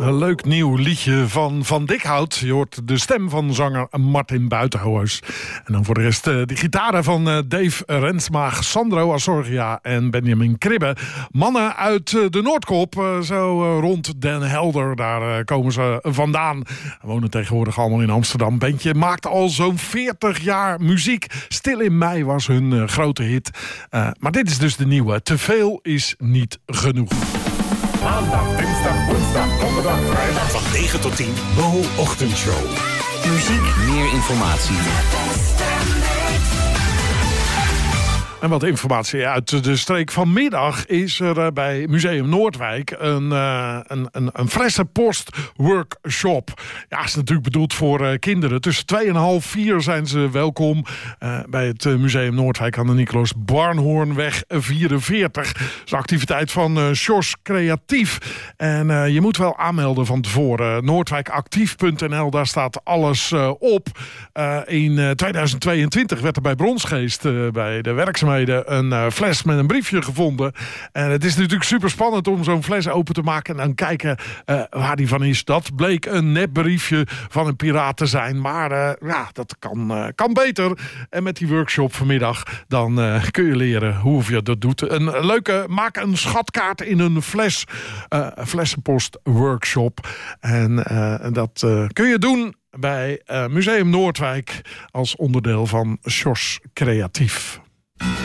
Een leuk nieuw liedje van Dikhout. Je hoort de stem van zanger Martin Buitenhuis. En dan voor de rest de gitaren van Dave Rensma, Sandro Assorgia en Benjamin Kribbe. Mannen uit de Noordkop, zo rond Den Helder. Daar komen ze vandaan. Wonen tegenwoordig allemaal in Amsterdam. Bandje maakt al zo'n 40 jaar muziek. Stil in mei was hun grote hit. Maar dit is dus de nieuwe. Te veel is niet genoeg. Maandag, dinsdag, woensdag, donderdag, vrijdag. Van 9 tot 10, Mo Ochtendshow. Muziek, meer informatie. En wat informatie uit de streek. Vanmiddag is er bij Museum Noordwijk een flessenpost workshop. Ja, is natuurlijk bedoeld voor kinderen. Tussen 2,5 en 4 zijn ze welkom bij het Museum Noordwijk aan de Nicolaas Barnhoornweg 44. Dat is een activiteit van Sjors Creatief. En je moet wel aanmelden van tevoren. Noordwijkactief.nl, daar staat alles op. In 2022 werd er bij Bronsgeest bij de werkzaamheden een fles met een briefje gevonden. En het is natuurlijk super spannend om zo'n fles open te maken en dan kijken waar die van is. Dat bleek een nepbriefje van een piraat te zijn. Maar ja, dat kan beter. En met die workshop vanmiddag dan kun je leren hoe je dat doet. Een leuke, maak een schatkaart in een flessenpost workshop. En dat kun je doen bij Museum Noordwijk als onderdeel van Sjors Creatief.